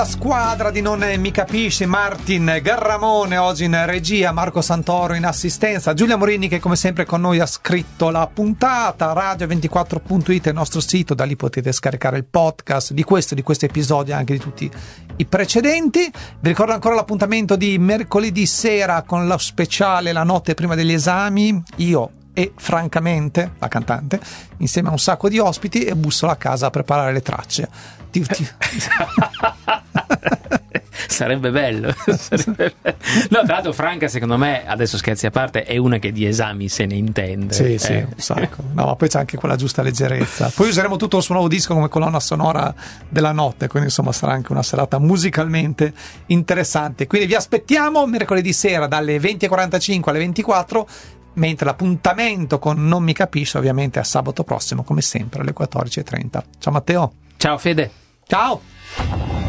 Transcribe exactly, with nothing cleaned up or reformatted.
La squadra di Non Mi Capisci, Martin Garramone oggi in regia, Marco Santoro in assistenza, Giulia Morini che come sempre con noi ha scritto la puntata, radio ventiquattro punto it è il nostro sito, da lì potete scaricare il podcast di questo, di questo episodio e anche di tutti i precedenti. Vi ricordo ancora l'appuntamento di mercoledì sera con lo speciale La notte prima degli esami, io e francamente la cantante insieme a un sacco di ospiti e Bussola a casa a preparare le tracce. Ti, ti... Sarebbe bello, sarebbe bello. No, tra l'altro Franca secondo me, adesso scherzi a parte, è una che di esami se ne intende. Sì, eh. sì, un sacco. No, ma poi c'è anche quella giusta leggerezza. Poi useremo tutto il suo nuovo disco come colonna sonora della notte, quindi insomma sarà anche una serata musicalmente interessante. Quindi vi aspettiamo mercoledì sera dalle venti e quarantacinque alle ventiquattro, mentre l'appuntamento con Non Mi Capisci ovviamente a sabato prossimo come sempre alle quattordici e trenta. Ciao Matteo. Ciao Fede. Ciao.